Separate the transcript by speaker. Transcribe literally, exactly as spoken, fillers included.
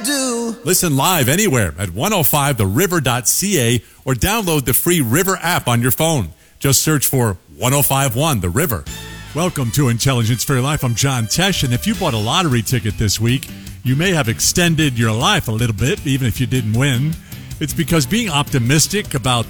Speaker 1: do.
Speaker 2: Listen live anywhere at one oh five the river dot c a or download the free River app on your phone. Just search for one oh five one The River.
Speaker 3: Welcome to Intelligence for Your Life. I'm John Tesh, and if you bought a lottery ticket this week, you may have extended your life a little bit, even if you didn't win. It's because being optimistic about